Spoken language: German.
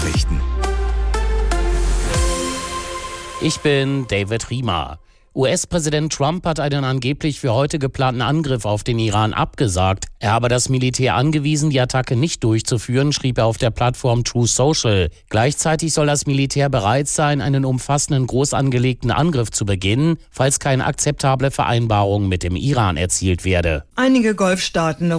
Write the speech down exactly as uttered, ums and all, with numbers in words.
Nachrichten. Ich bin David Riemer. U S-Präsident Trump hat einen angeblich für heute geplanten Angriff auf den Iran abgesagt. Er habe das Militär angewiesen, die Attacke nicht durchzuführen, schrieb er auf der Plattform Truth Social. Gleichzeitig soll das Militär bereit sein, einen umfassenden, groß angelegten Angriff zu beginnen, falls keine akzeptable Vereinbarung mit dem Iran erzielt werde. Einige Golfstaaten